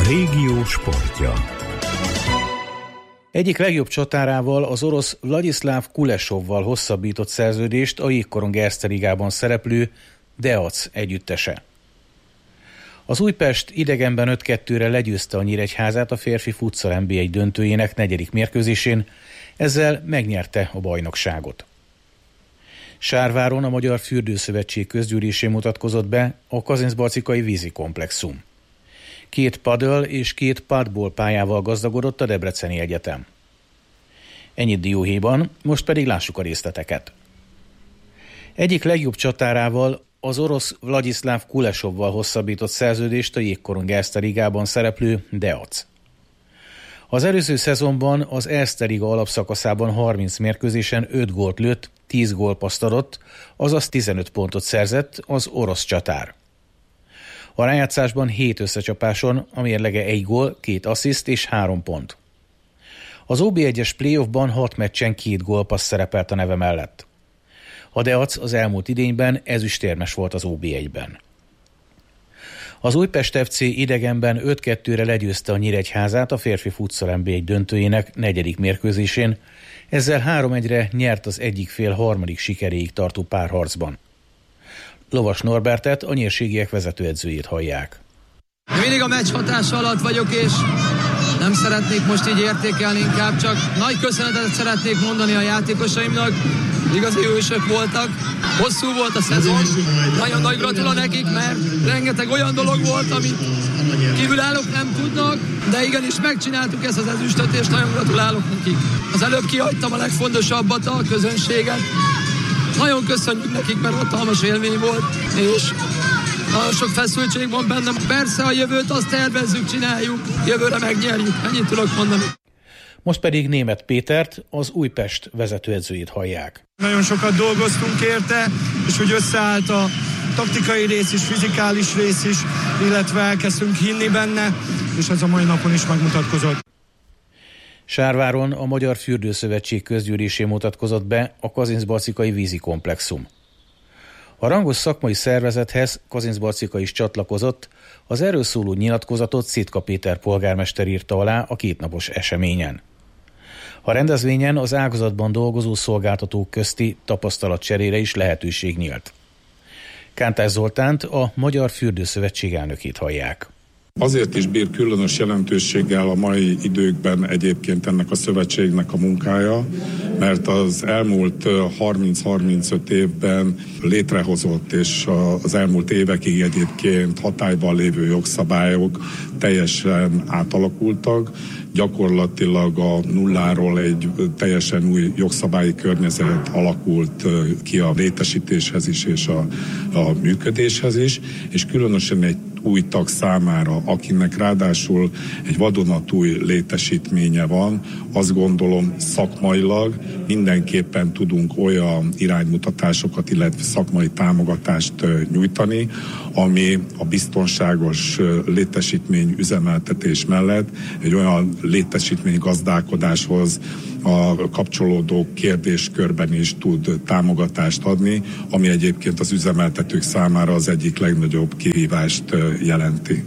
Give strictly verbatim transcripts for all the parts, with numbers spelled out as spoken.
Régió sportja. Egyik legjobb csatárával, az orosz Vladislav Kuleshovval hosszabbított szerződést a jégkorong Erste Ligában szereplő Deac együttese. Az Újpest idegenben öt kettőre legyőzte a Nyíregyházát a férfi futsal en bé egy döntőjének negyedik mérkőzésén, ezzel megnyerte a bajnokságot. Sárváron a Magyar Fürdőszövetség közgyűlésén mutatkozott be a Kazincbarcikai vízikomplexum. Két paddle és két padball pályával gazdagodott a Debreceni Egyetem. Ennyit dióhéjban, most pedig lássuk a részleteket. Egyik legjobb csatárával, az orosz Vladislav Kuleshovval hosszabbított szerződést a jégkorong Erste Ligában szereplő Deac. Az előző szezonban az Erste Liga alapszakaszában harminc mérkőzésen öt gólt lőtt, tíz gólpasszt adott, azaz tizenöt pontot szerzett az orosz csatár. A rájátszásban hét összecsapáson a mérlege egy gól, két assziszt és három pont. Az o bé egyes playoffban hat meccsen két gólpassz szerepelt a neve mellett. A Deac az elmúlt idényben ezüstérmes volt az o bé egyben. Az Újpest ef cé idegenben öt kettőre legyőzte a Nyíregyházát a férfi futsal en bé egy döntőjének negyedik mérkőzésén, ezzel három egyre nyert az egyik fél harmadik sikeréig tartó párharcban. Lovas Norbertet, a nyírségiek vezetőedzőjét hallják. Mindig a meccs hatása alatt vagyok, és nem szeretnék most így értékelni, inkább csak nagy köszönetet szeretnék mondani a játékosaimnak. Igazi hősök voltak, hosszú volt a szezon, nagyon nagy gratula nekik, mert rengeteg olyan dolog volt, amit kívülállók nem tudnak, de igenis megcsináltuk ezt az ezüstöt, és nagyon gratulálok nekik. Az előbb kihagytam a legfontosabbat, a közönséget. Nagyon köszönjük nekik, mert hatalmas élmény volt, és nagyon sok feszültség van bennem. Persze a jövőt azt tervezzük, csináljuk, jövőre megnyerjük, ennyit tudok mondani. Most pedig Németh Pétert, az Újpest vezetőedzőjét hallják. Nagyon sokat dolgoztunk érte, és úgy összeállt a taktikai rész is, fizikális rész is, illetve elkezdtünk hinni benne, és ez a mai napon is megmutatkozott. Sárváron a Magyar Fürdőszövetség közgyűlésén mutatkozott be a Kazincbarcikai vízikomplexum. A rangos szakmai szervezethez Kazincbarcika is csatlakozott, az erről szóló nyilatkozatot Szitka Péter polgármester írta alá a kétnapos eseményen. A rendezvényen az ágazatban dolgozó szolgáltatók közti tapasztalatcserére is lehetőség nyílt. Kántás Zoltánt, a Magyar Fürdőszövetség elnökét hallják. Azért is bír különös jelentőséggel a mai időkben egyébként ennek a szövetségnek a munkája, mert az elmúlt harminc-harmincöt évben létrehozott és az elmúlt évekig egyébként hatályban lévő jogszabályok teljesen átalakultak. Gyakorlatilag a nulláról egy teljesen új jogszabályi környezet alakult ki a létesítéshez is és a, a működéshez is, és különösen egy új tag számára, akinek ráadásul egy vadonatúj létesítménye van, azt gondolom szakmailag mindenképpen tudunk olyan iránymutatásokat, illetve szakmai támogatást nyújtani, ami a biztonságos létesítmény üzemeltetés mellett egy olyan létesítmény gazdálkodáshoz a kapcsolódó kérdéskörben is tud támogatást adni, ami egyébként az üzemeltetők számára az egyik legnagyobb kihívást jelenti.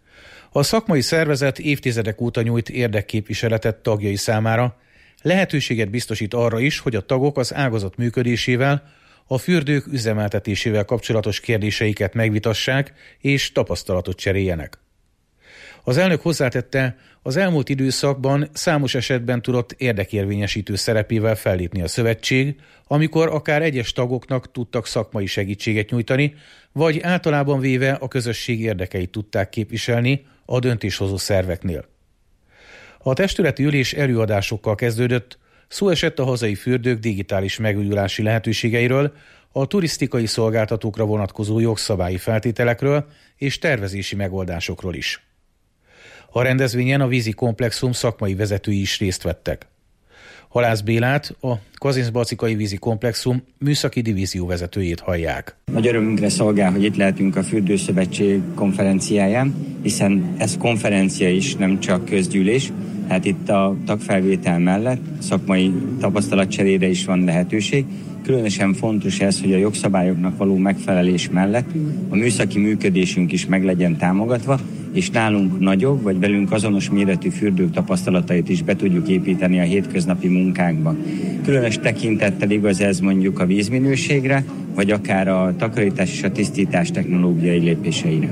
A szakmai szervezet évtizedek óta nyújt érdekképviseletet tagjai számára, lehetőséget biztosít arra is, hogy a tagok az ágazat működésével, a fürdők üzemeltetésével kapcsolatos kérdéseiket megvitassák és tapasztalatot cseréljenek. Az elnök hozzátette, az elmúlt időszakban számos esetben tudott érdekérvényesítő szerepével fellépni a szövetség, amikor akár egyes tagoknak tudtak szakmai segítséget nyújtani, vagy általában véve a közösség érdekeit tudták képviselni a döntéshozó szerveknél. A testületi ülés előadásokkal kezdődött, szó esett a hazai fürdők digitális megújulási lehetőségeiről, a turisztikai szolgáltatókra vonatkozó jogszabályi feltételekről és tervezési megoldásokról is. A rendezvényen a vízikomplexum szakmai vezetői is részt vettek. Halász Bélát, a Kazincbarcikai vízikomplexum műszaki divízió vezetőjét hallják. Nagy örömünkre szolgál, hogy itt lehetünk a Fürdőszövetség konferenciáján, hiszen ez konferencia is, nem csak közgyűlés, Hát itt a tagfelvétel mellett szakmai tapasztalatcserére is van lehetőség. Különösen fontos ez, hogy a jogszabályoknak való megfelelés mellett a műszaki működésünk is meg legyen támogatva, és nálunk nagyobb, vagy velünk azonos méretű fürdők tapasztalatait is be tudjuk építeni a hétköznapi munkánkba. Különös tekintettel igaz ez mondjuk a vízminőségre, vagy akár a takarítás és a tisztítás technológiai lépéseire.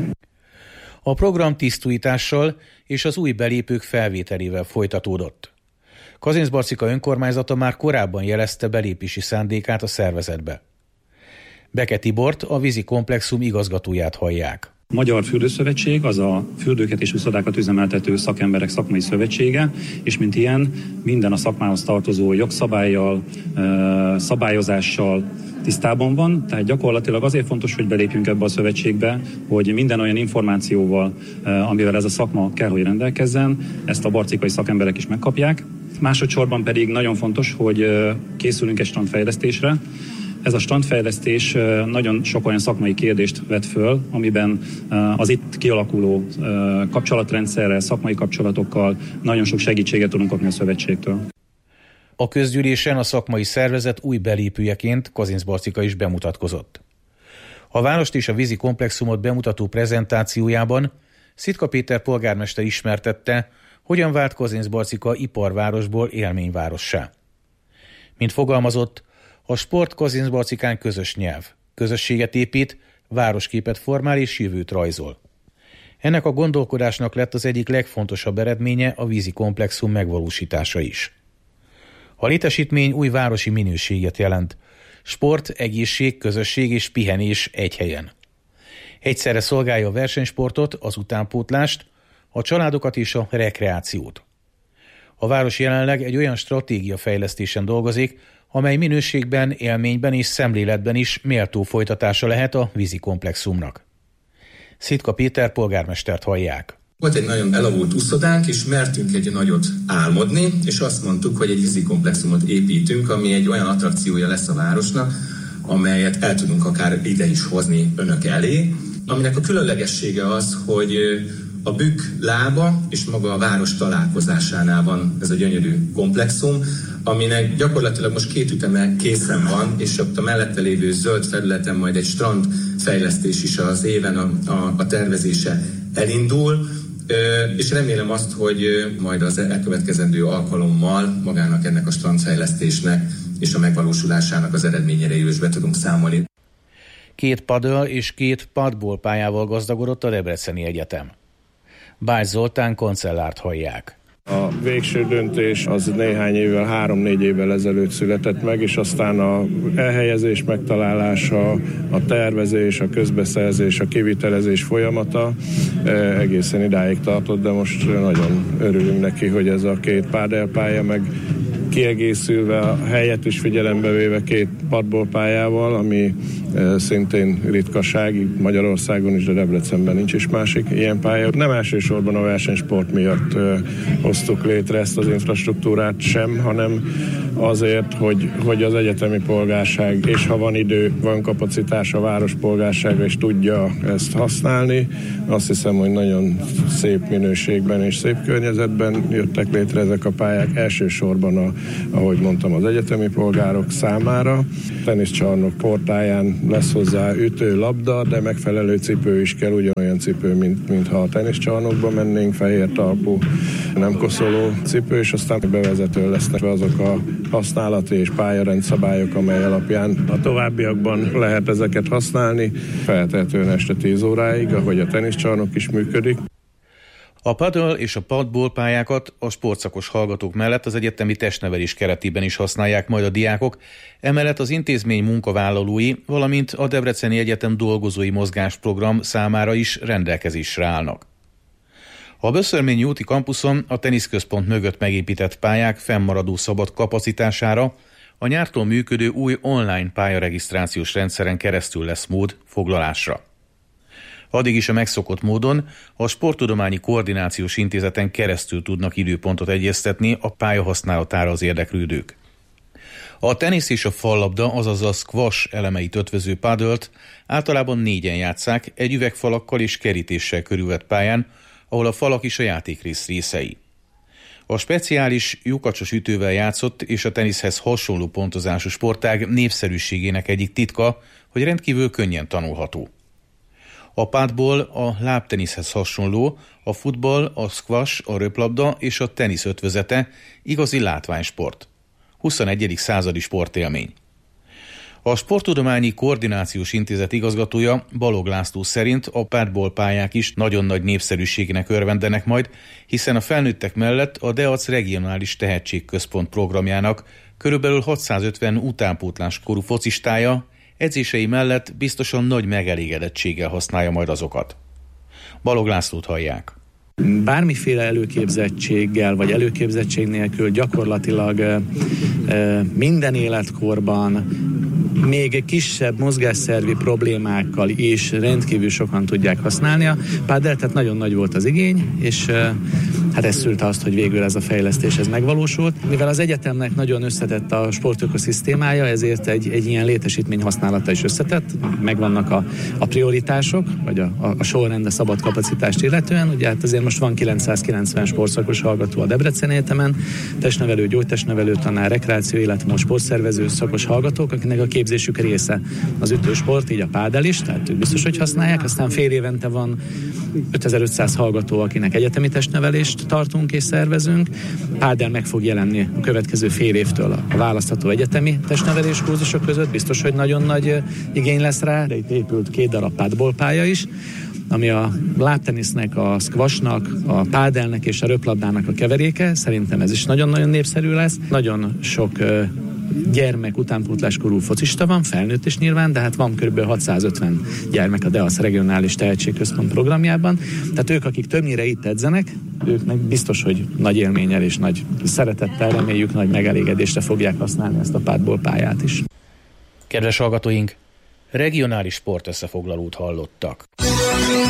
A program tisztújítással és az új belépők felvételével folytatódott. Kazincbarcika önkormányzata már korábban jelezte belépési szándékát a szervezetbe. Beke Tibort, a vízi komplexum igazgatóját hallják. A Magyar Fürdőszövetség az a fürdőket és uszodákat üzemeltető szakemberek szakmai szövetsége, és mint ilyen minden a szakmához tartozó jogszabállyal, szabályozással tisztában van, tehát gyakorlatilag azért fontos, hogy belépjünk ebbe a szövetségbe, hogy minden olyan információval, amivel ez a szakma kell, hogy rendelkezzen, ezt a barcikai szakemberek is megkapják. Másodszorban pedig nagyon fontos, hogy készülünk egy strandfejlesztésre. Ez a strandfejlesztés nagyon sok olyan szakmai kérdést vet föl, amiben az itt kialakuló kapcsolatrendszerrel, szakmai kapcsolatokkal nagyon sok segítséget tudunk kapni a szövetségtől. A közgyűlésen a szakmai szervezet új belépőjeként Kazincbarcika is bemutatkozott. A várost és a vízi komplexumot bemutató prezentációjában Szitka Péter polgármester ismertette, hogyan vált Kazincbarcika iparvárosból élményvárossá. Mint fogalmazott, a sport Kazincbarcikán közös nyelv, közösséget épít, városképet formál és jövőt rajzol. Ennek a gondolkodásnak lett az egyik legfontosabb eredménye a vízi komplexum megvalósítása is. A létesítmény új városi minőséget jelent. Sport, egészség, közösség és pihenés egy helyen. Egyszerre szolgálja a versenysportot, az utánpótlást, a családokat és a rekreációt. A város jelenleg egy olyan stratégia fejlesztésen dolgozik, amely minőségben, élményben és szemléletben is méltó folytatása lehet a vízi komplexumnak. Szitka Péter polgármestert hallják. Volt egy nagyon elavult uszodánk, és mertünk egy nagyot álmodni, és azt mondtuk, hogy egy vízi komplexumot építünk, ami egy olyan attrakciója lesz a városnak, amelyet el tudunk akár ide is hozni önök elé, aminek a különlegessége az, hogy a bükk lába és maga a város találkozásánál van ez a gyönyörű komplexum, aminek gyakorlatilag most két üteme készen van, és ott a mellette lévő zöld felületen majd egy strandfejlesztés is az éven a, a, a tervezése elindul, és remélem azt, hogy majd az elkövetkezendő alkalommal magának ennek a strandfejlesztésnek és a megvalósulásának az eredményére is be tudunk számolni. Két paddle és két padból pályával gazdagodott a Debreceni Egyetem. Bács Zoltán kancellárt hallják. A végső döntés az néhány évvel, három-négy évvel ezelőtt született meg, és aztán a elhelyezés megtalálása, a tervezés, a közbeszerzés, a kivitelezés folyamata egészen idáig tartott, de most nagyon örülünk neki, hogy ez a két pádelpálya meg kiegészülve a helyet is figyelembe véve két padbolpályával, ami e, szintén ritkaság, itt Magyarországon is, de Debrecenben nincs is másik ilyen pálya. Nem elsősorban a versenysport miatt e, hoztuk létre ezt az infrastruktúrát sem, hanem azért, hogy, hogy az egyetemi polgárság, és ha van idő, van kapacitás a város polgársága, és tudja ezt használni. Azt hiszem, hogy nagyon szép minőségben és szép környezetben jöttek létre ezek a pályák, elsősorban a ahogy mondtam, az egyetemi polgárok számára. Teniszcsarnok portáján lesz hozzá ütő, labda, de megfelelő cipő is kell, ugyanolyan cipő, mint, mint ha a teniszcsarnokba mennénk, fehér talpú, nem koszoló cipő, és aztán bevezető lesznek azok a használati és pályarendszabályok, amely alapján a továbbiakban lehet ezeket használni, feltehetően este tíz óráig, ahogy a teniszcsarnok is működik. A paddle és a padból pályákat a sportszakos hallgatók mellett az egyetemi testnevelés keretében is használják majd a diákok, emellett az intézmény munkavállalói, valamint a Debreceni Egyetem dolgozói mozgásprogram számára is rendelkezésre állnak. A Böszörményi úti kampuszon a teniszközpont mögött megépített pályák fennmaradó szabad kapacitására a nyártól működő új online pályaregisztrációs rendszeren keresztül lesz mód foglalásra. Addig is a megszokott módon a Sporttudományi Koordinációs Intézeten keresztül tudnak időpontot egyeztetni a pálya használatára az érdeklődők. A tenisz és a fallabda, azaz a squash elemeit ötvöző paddle-t általában négyen játsszák egy üvegfalakkal és kerítéssel körülvett pályán, ahol a falak is a játékrész részei. A speciális lyukacsos ütővel játszott és a teniszhez hasonló pontozású sportág népszerűségének egyik titka, hogy rendkívül könnyen tanulható. A pádból a lábteniszhez hasonló, a futball, a squash, a röplabda és a tenisz ötvözete igazi látványsport. huszonegyedik századi sportélmény. A Sporttudományi Koordinációs Intézet igazgatója Balog László szerint a pádból pályák is nagyon nagy népszerűségnek örvendenek majd, hiszen a felnőttek mellett a DEAC regionális tehetségközpont programjának körülbelül hatszázötven utánpótláskorú focistája edzései mellett biztosan nagy megelégedettséggel használja majd azokat. Balog Lászlót hallják. Bármiféle előképzettséggel vagy előképzettség nélkül gyakorlatilag minden életkorban még kisebb mozgásszervi problémákkal is rendkívül sokan tudják használni a pádelt, tehát nagyon nagy volt az igény, és hát ez szülte azt, hogy végül ez a fejlesztés ez megvalósult. Mivel az egyetemnek nagyon összetett a sportökoszisztémája, ezért egy, egy ilyen létesítmény használata is összetett, megvannak a, a prioritások, vagy a, a, a sorrend a szabad kapacitást illetően. Ugye hát azért most van kilencszázkilencven sportszakos hallgató a Debreceni Egyetemen, testnevelő, gyógytestnevelő tanár, rekreáció, illetve sportszervező szakos hallgatók, akinek a képzésük része az ütősport, így a pádel is, tehát ők biztos, hogy használják. Aztán fél évente van ötezer-ötszáz hallgató, akinek egyetemi testnevelést tartunk és szervezünk. Pádel meg fog jelenni a következő fél évtől a választható egyetemi testnevelés kurzusok között. Biztos, hogy nagyon nagy igény lesz rá, de itt épült két darab pádbolpálya is, ami a lábtenisznek, a squashnak, a pádelnek és a röplabdának a keveréke. Szerintem ez is nagyon-nagyon népszerű lesz. Nagyon sok uh, gyermek utánpótláskorú focista van, felnőtt is nyilván, de hát van kb. hatszázötven gyermek a DEAC regionális tehetségközpont programjában. Tehát ők, akik többnyire itt edzenek, őknek biztos, hogy nagy élménnyel és nagy szeretettel, reméljük nagy megelégedésre fogják használni ezt a pádbolpályát is. Kedves hallgatóink, regionális sportösszefoglalót hallottak.